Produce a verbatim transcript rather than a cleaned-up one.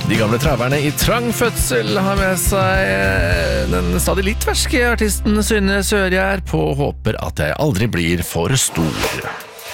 De gamle traverne i trang fødsel har med seg den stadig litt ferske artisten Synne Sørgjær på håper at jeg aldri blir for stor.